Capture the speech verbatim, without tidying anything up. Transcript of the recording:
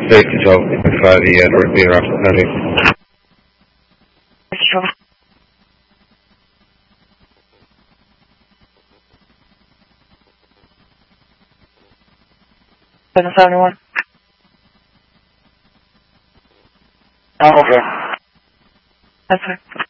Safety twelve five, the Edward being Rockland County. seven seventy-one. Oh, okay. That's right.